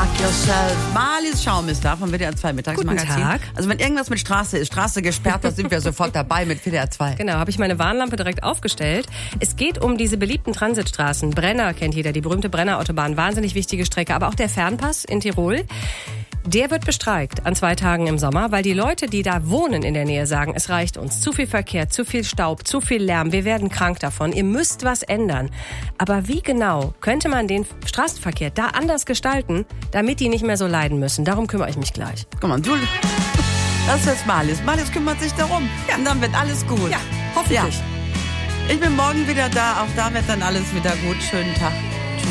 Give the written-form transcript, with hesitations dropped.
yourself. Marlies Schaum ist da vom WDR 2 Mittagsmagazin. Guten Tag. Also wenn irgendwas mit Straße ist, Straße gesperrt, da sind wir sofort dabei mit WDR 2. Genau, habe ich meine Warnlampe direkt aufgestellt. Es geht um diese beliebten Transitstraßen. Brenner kennt jeder, die berühmte Brenner-Autobahn. Wahnsinnig wichtige Strecke. Aber auch der Fernpass in Tirol. Der wird bestreikt an 2 Tagen im Sommer, weil die Leute, die da wohnen in der Nähe, sagen, es reicht uns. Zu viel Verkehr, zu viel Staub, zu viel Lärm. Wir werden krank davon. Ihr müsst was ändern. Aber wie genau könnte man den Straßenverkehr da anders gestalten, damit die nicht mehr so leiden müssen? Darum kümmere ich mich gleich. Guck mal, das ist jetzt Marlies. Marlies kümmert sich darum. Ja. Und dann wird alles gut. Ja, hoffentlich. Ja. Ich bin morgen wieder da. Auch da wird dann alles wieder gut. Schönen Tag.